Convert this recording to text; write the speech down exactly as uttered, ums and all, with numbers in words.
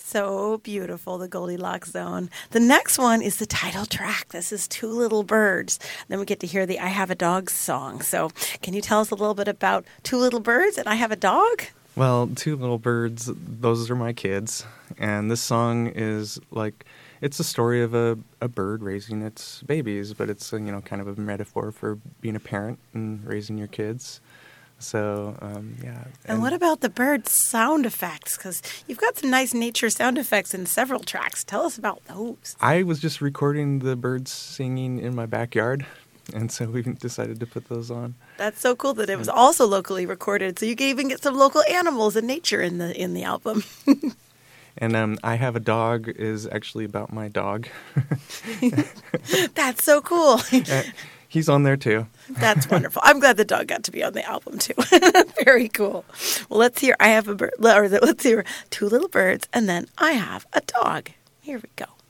So beautiful, the Goldilocks Zone. The next one is the title track. This is Two Little Birds. Then we get to hear the I Have a Dog song. So can you tell us a little bit about Two Little Birds and I Have a Dog? Well, Two Little Birds, those are my kids. And this song is like, it's a story of a, a bird raising its babies, but it's, you know, kind of a metaphor for being a parent and raising your kids. So, um, yeah. And, and what about the bird sound effects? Because you've got some nice nature sound effects in several tracks. Tell us about those. I was just recording the birds singing in my backyard, and so we decided to put those on. That's so cool that it was also locally recorded. So you can even get some local animals and nature in the in the album. And um, I Have a Dog is actually about my dog. That's so cool. uh, he's on there too. That's wonderful. I'm glad the dog got to be on the album too. Very cool. Well, let's hear I Have a Bird, or let's hear Two Little Birds, and then I Have a Dog. Here we go.